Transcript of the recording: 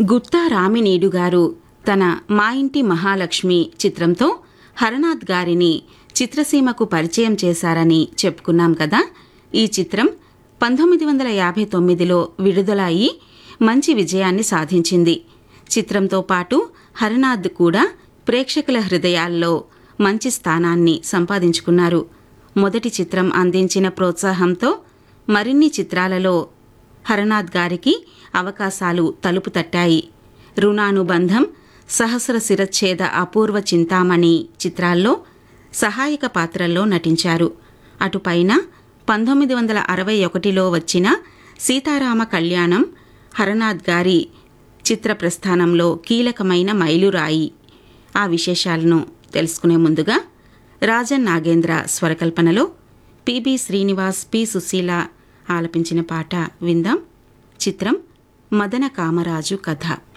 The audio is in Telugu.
గుత్తా రామినేడు గారు తన మా ఇంటి మహాలక్ష్మి చిత్రంతో హరనాథ్ గారిని చిత్రసీమకు పరిచయం చేశారని చెప్పుకున్నాం కదా. ఈ చిత్రం 1959లో విడుదల అయి మంచి విజయాన్ని సాధించింది. చిత్రంతో పాటు హరనాథ్ కూడా ప్రేక్షకుల హృదయాల్లో మంచి స్థానాన్ని సంపాదించుకున్నారు. మొదటి చిత్రం అందించిన ప్రోత్సాహంతో మరిన్ని చిత్రాలలో హరనాథ్ గారికి అవకాశాలు తలుపు తట్టాయి. రుణానుబంధం, సహస్ర శిరచ్ఛేద అపూర్వ చింతామణి చిత్రాల్లో సహాయక పాత్రల్లో నటించారు. అటుపైన 1961లో వచ్చిన సీతారామ కళ్యాణం హరనాథ్ గారి చిత్ర ప్రస్థానంలో కీలకమైన మైలురాయి. ఆ విశేషాలను తెలుసుకునే ముందుగా రాజన్ నాగేంద్ర స్వరకల్పనలో పిబి శ్రీనివాస్, పి సుశీల ఆలపించిన పాట విందాం. చిత్రం మదన కామరాజు కథ.